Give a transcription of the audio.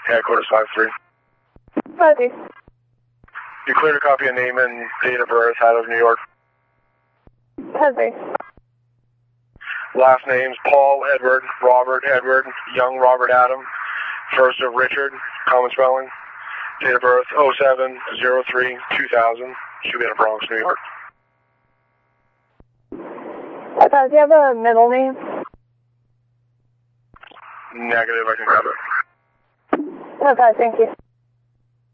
Headquarters 53. Fuzzy. You cleared a copy of name and date of birth out of New York. Fuzzy. Last names, Paul Edward, Robert Edward, Young Robert Adam, first of Richard, common spelling. Date of birth 07/03/2000. Should be in Bronx, New York. Do you have a middle name? Negative, I can grab it. Okay, thank you.